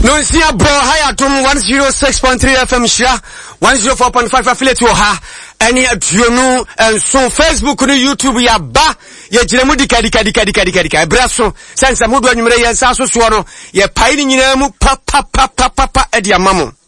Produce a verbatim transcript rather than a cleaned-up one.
No sia bro Hayatum one oh six point three F M Shira one oh four point five affiliate wo ha eni aduonu enso Facebook no YouTube ya ba ye giremu dika dika dika dika dika dika ebraso sense modu anwumre ye nsa so so no ye pai ni nyina mu pa pa pa pa pa e dia mamo